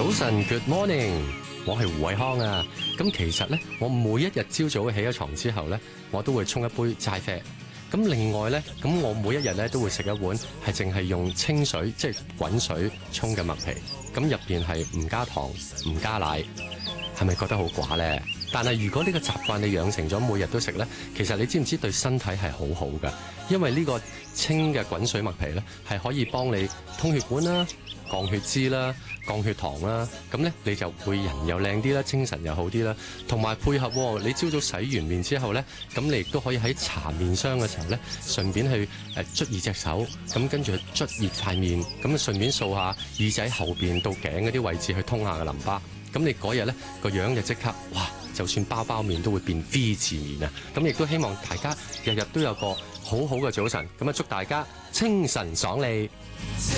早晨 ，Good morning，我係胡偉康啊。咁其實咧，我每一日朝早起咗床之後咧，我都會沖一杯齋啡。咁另外咧，咁我每一日咧都會食一碗係淨係用清水即係滾水沖嘅麥皮。咁入邊係唔加糖、唔加奶，係咪覺得好寡咧？但係如果呢個習慣你養成咗每日都食咧，其實你知唔知對身體係好好㗎？因為呢個清嘅滾水麥皮咧，係可以幫你通血管啦、降血脂啦、降血糖啦，咁咧你就會人又靚啲啦，精神又好啲啦。同埋配合你朝早洗完面之後咧，咁你亦都可以喺搽面霜嘅時候咧，順便去捽熱隻手，咁跟住捽熱塊面，咁順便掃下耳仔後邊到頸嗰啲位置去通下個淋巴。咁你嗰日咧個樣就即刻哇！就算包包面都會變 V 字面啊！咁亦都希望大家日日都有個好好嘅早晨，咁啊祝大家清晨爽利。